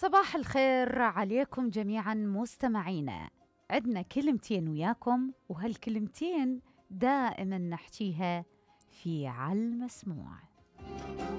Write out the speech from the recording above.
صباح الخير عليكم جميعا مستمعينا. عدنا كلمتين وياكم، وهالكلمتين دائما نحكيها في على المسموع.